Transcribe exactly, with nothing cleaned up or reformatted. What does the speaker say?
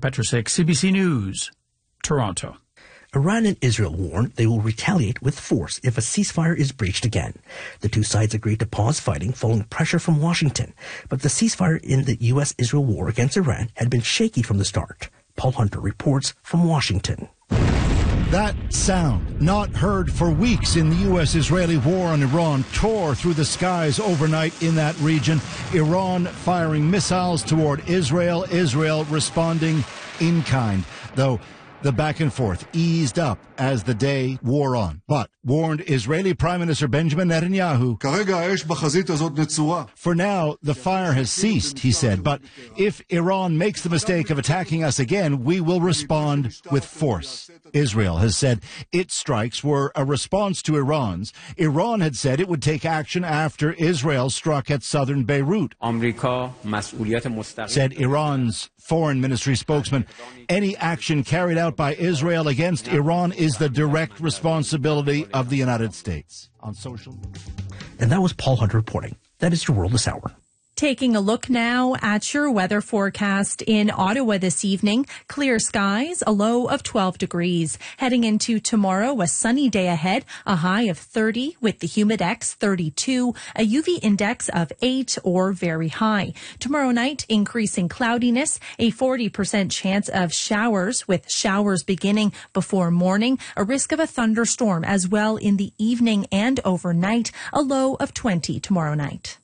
Petrusik, C B C News, Toronto. Iran and Israel warn they will retaliate with force if a ceasefire is breached again. The two sides agreed to pause fighting following pressure from Washington, but the ceasefire in the U S Israel war against Iran had been shaky from the start. Paul Hunter reports from Washington. That sound, not heard for weeks in the U S Israeli war on Iran, tore through the skies overnight in that region. Iran firing missiles toward Israel, Israel responding in kind, though the back and forth eased up as the day wore on, but warned Israeli Prime Minister Benjamin Netanyahu, for now, the fire has ceased, he said, but if Iran makes the mistake of attacking us again, we will respond with force. Israel has said its strikes were a response to Iran's. Iran had said it would take action after Israel struck at southern Beirut. Said Iran's foreign ministry spokesman, any action carried out by Israel against Iran is the direct responsibility of the United States. On social. And that was Paul Hunter reporting. That is your world this hour. Taking a look now at your weather forecast in Ottawa this evening. Clear skies, a low of twelve degrees. Heading into tomorrow, a sunny day ahead, a high of thirty with the humidex thirty-two, a U V index of eight or very high. Tomorrow night, increasing cloudiness, a forty percent chance of showers with showers beginning before morning, a risk of a thunderstorm as well in the evening and overnight, a low of twenty tomorrow night.